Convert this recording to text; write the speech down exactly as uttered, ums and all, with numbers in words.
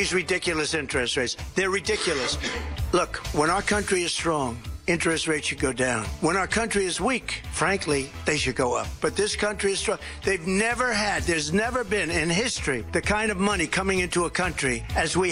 These ridiculous interest rates, they're ridiculous. Look, when our country is strong, interest rates should go down. When our country is weak, frankly, they should go up. But this country is strong. They've never had, there's never been in history the kind of money coming into a country as we